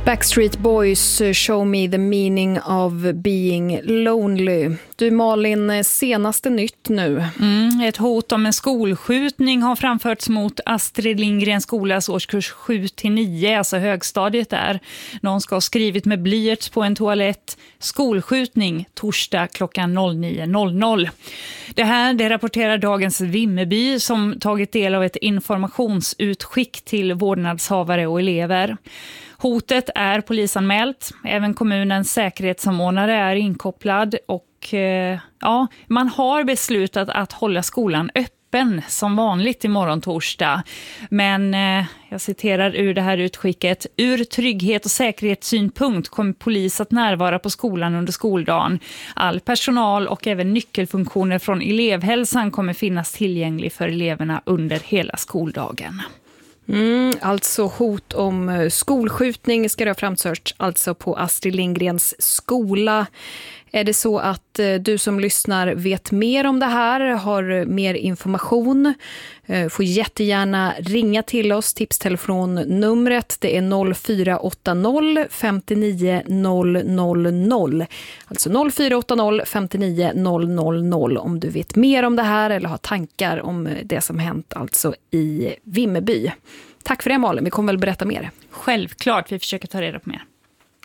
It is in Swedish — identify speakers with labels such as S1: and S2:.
S1: Backstreet Boys, Show Me the Meaning of Being Lonely. Du Malin, senaste nytt nu.
S2: Ett hot om en skolskjutning har framförts mot Astrid Lindgrens skolas årskurs 7-9, alltså högstadiet där. Någon ska ha skrivit med blyerts på en toalett. Skolskjutning torsdag klockan 09.00. Det rapporterar dagens Vimmerby som tagit del av ett informationsutskick till vårdnadshavare och elever. Hotet är polisanmält. Även kommunens säkerhetssamordnare är inkopplad och man har beslutat att hålla skolan öppen som vanligt imorgon torsdag. Men jag citerar ur det här utskicket: ur trygghet och säkerhetssynpunkt kommer polis att närvara på skolan under skoldagen. All personal och även nyckelfunktioner från elevhälsan kommer finnas tillgänglig för eleverna under hela skoldagen.
S1: Alltså hot om skolskjutning ska det ha framförts alltså på Astrid Lindgrens skola. Är det så att du som lyssnar vet mer om det här, har mer information, får jättegärna ringa till oss. Tipstelefonnumret det är 0480 59 000. Alltså 0480 59 000 om du vet mer om det här eller har tankar om det som hänt alltså i Vimmerby. Tack för det Malin, vi kommer väl berätta mer.
S2: Självklart, vi försöker ta reda på mer.